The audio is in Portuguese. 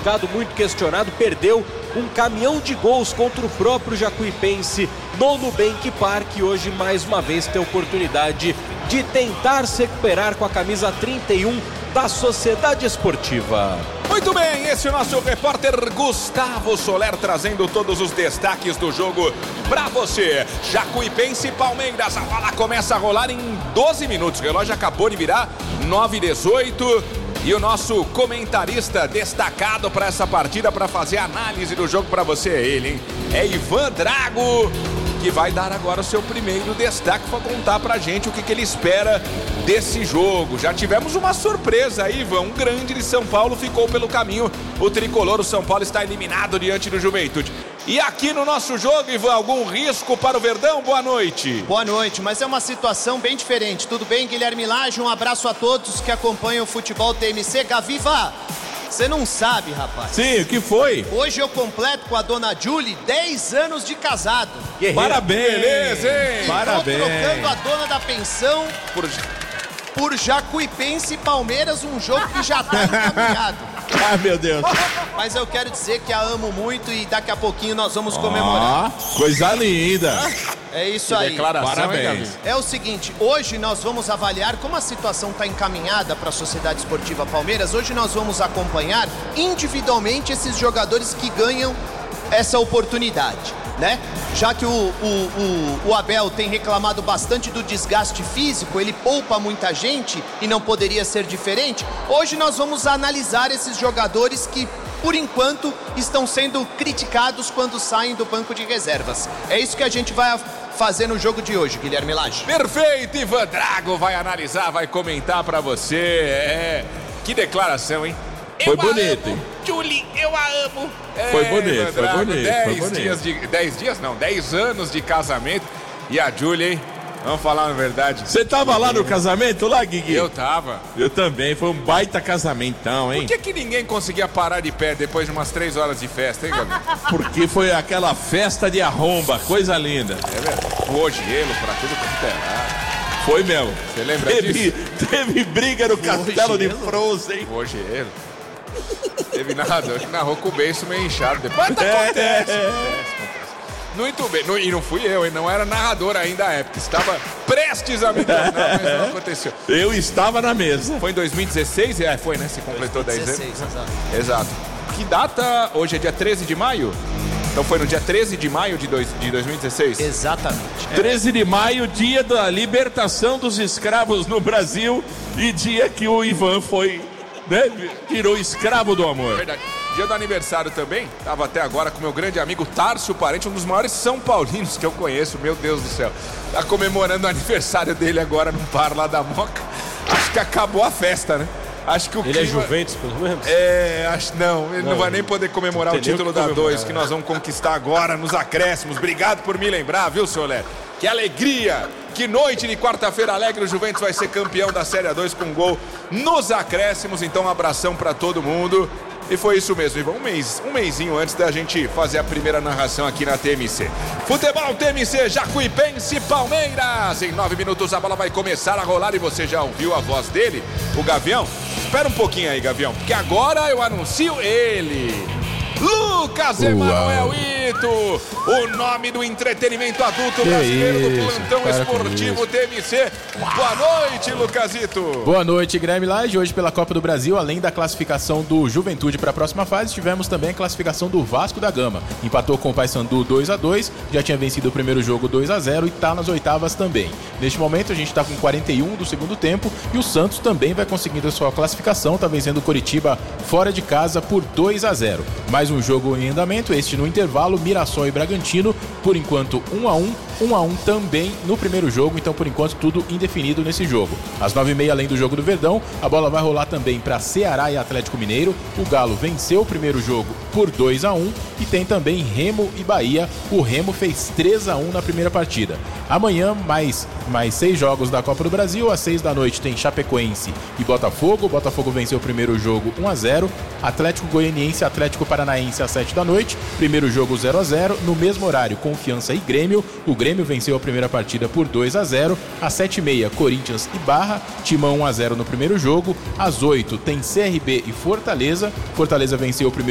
criticado, muito questionado, perdeu um caminhão de gols contra o próprio Jacuipense no Nubank Park. Hoje, mais uma vez, tem a oportunidade de tentar se recuperar com a camisa 31 da Sociedade Esportiva. Muito bem, esse é o nosso repórter Gustavo Soler trazendo todos os destaques do jogo pra você. Jacuipense e Palmeiras, a bola começa a rolar em 12 minutos. O relógio acabou de virar 9h18. E o nosso comentarista destacado para essa partida, para fazer análise do jogo para você, é ele, hein? É Ivan Drago, que vai dar agora o seu primeiro destaque para contar pra gente o que ele espera desse jogo. Já tivemos uma surpresa aí, Ivan. Um grande de São Paulo ficou pelo caminho. O tricolor, o São Paulo, está eliminado diante do Juventude. E aqui no nosso jogo, Ivan, algum risco para o Verdão? Boa noite. Boa noite, mas é uma situação bem diferente. Tudo bem, Guilherme Lage? Um abraço a todos que acompanham o Futebol TMC. Gaviva, você não sabe, rapaz. Sim, o que foi? Hoje eu completo com a dona Julie 10 anos de casado. Parabéns. Beleza, hein? Parabéns. Estou trocando a dona da pensão por Jacuipense e Palmeiras, um jogo que já está encaminhado. Ah, meu Deus. Mas eu quero dizer que a amo muito e daqui a pouquinho nós vamos comemorar. Coisa linda. É isso aí. Declaração, parabéns. É o seguinte, hoje nós vamos avaliar como a situação está encaminhada para a Sociedade Esportiva Palmeiras. Hoje nós vamos acompanhar individualmente esses jogadores que ganham essa oportunidade, né? Já que o Abel tem reclamado bastante do desgaste físico, ele poupa muita gente e não poderia ser diferente. Hoje nós vamos analisar esses jogadores que, por enquanto, estão sendo criticados quando saem do banco de reservas. É isso que a gente vai fazer no jogo de hoje, Guilherme Lage. Perfeito, Ivan Drago vai analisar, vai comentar pra você. Que declaração, hein? Foi bonito, hein? Julie, eu a amo. Foi bonito, foi bonito. 10 anos de casamento. E a Julie, hein? Vamos falar a verdade. Você tava lá no casamento lá, Guigui? Eu tava. Eu também, foi um baita casamentão, hein? Por que ninguém conseguia parar de pé depois de umas 3 horas de festa, hein, Gabi? Porque foi aquela festa de arromba, coisa linda. É verdade. Voou gelo pra tudo quanto é lado. Foi mesmo. Você lembra disso? Teve briga no castelo de Frozen. Voou gelo. Teve narrador que narrou com o beiço meio inchado. Depois acontece. Muito bem. E não fui eu, hein? Não era narrador ainda à época. Estava prestes a me tornar, mas não aconteceu. Eu estava na mesa. Foi em 2016? Foi, né? Você completou 10 anos. 2016, Exato. Que data? Hoje é dia 13 de maio? Então foi no dia 13 de maio de 2016? Exatamente. 13 de maio, dia da libertação dos escravos no Brasil e dia que o Ivan foi, né, tirou escravo do amor. Verdade. Dia do aniversário também, tava até agora com meu grande amigo Tárcio Parente, um dos maiores São Paulinos que eu conheço, meu Deus do céu. Tá comemorando o aniversário dele agora num bar lá da Moca. Acho que acabou a festa, né? Acho que o Ele clima... é Juventus, pelo menos? Não, ele não vai nem poder comemorar o título da 2 que nós vamos conquistar agora nos acréscimos. Obrigado por me lembrar, viu, Soler? Que alegria! Que noite de quarta-feira alegre, o Juventus vai ser campeão da Série A2 com gol nos acréscimos. Então um abração pra todo mundo. E foi isso mesmo, Ivan, um mêsinho antes da gente fazer a primeira narração aqui na TMC. Futebol TMC, Jacuipense, Palmeiras. Em 9 minutos a bola vai começar a rolar e você já ouviu a voz dele, o Gavião? Espera um pouquinho aí, Gavião, porque agora eu anuncio ele. Lucas Emanuel Ito, o nome do entretenimento adulto brasileiro do plantão esportivo TMC. Boa noite, Lucasito. Boa noite, Guilherme Lage. Hoje pela Copa do Brasil, além da classificação do Juventude para a próxima fase, tivemos também a classificação do Vasco da Gama. Empatou com o Paysandu 2-2, já tinha vencido o primeiro jogo 2-0 e está nas oitavas também. Neste momento a gente está com 41 do segundo tempo e o Santos também vai conseguindo a sua classificação, está vencendo o Coritiba fora de casa por 2-0. Mais um jogo em andamento, este no intervalo, Mirassol e Bragantino, por enquanto 1-1 também no primeiro jogo, então por enquanto tudo indefinido nesse jogo. Às 9h30, além do jogo do Verdão, a bola vai rolar também para Ceará e Atlético Mineiro. O Galo venceu o primeiro jogo por 2-1 e tem também Remo e Bahia. O Remo fez 3-1 na primeira partida. Amanhã, mais 6 jogos da Copa do Brasil. Às 6 da noite tem Chapecoense e Botafogo. O Botafogo venceu o primeiro jogo 1-0. Atlético Goianiense e Atlético Paranaense às 7 da noite. Primeiro jogo 0-0. No mesmo horário, Confiança e Grêmio. O Grêmio venceu a primeira partida por 2-0. Às 7h30, Corinthians e Barra. Timão 1-0 no primeiro jogo. Às 8 tem CRB e Fortaleza. Fortaleza venceu o primeiro